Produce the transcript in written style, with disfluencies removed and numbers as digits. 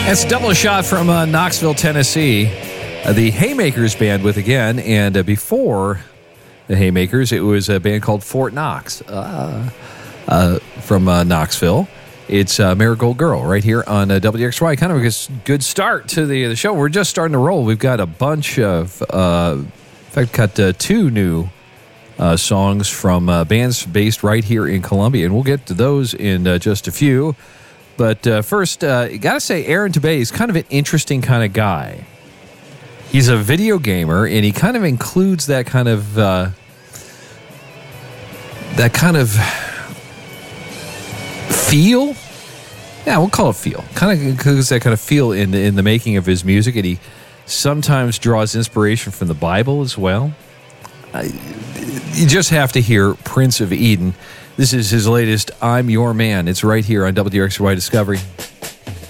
That's a double shot from Knoxville, Tennessee. The Haymakers band with again, and before the Haymakers, it was a band called Fort Knox from Knoxville. It's Marigold Girl right here on WXY. Kind of a good start to the show. We're just starting to roll. We've got a bunch of, in fact, got two new songs from bands based right here in Columbia, and we'll get to those in just a few. But first, you got to say, Aaron Tabay is kind of an interesting kind of guy. He's a video gamer, and he kind of includes that kind of feel. Yeah, we'll call it feel. Kind of includes that kind of feel in the making of his music, and he sometimes draws inspiration from the Bible as well. You just have to hear Prince of Eden. This is his latest, I'm Your Man. It's right here on WXY Discovery.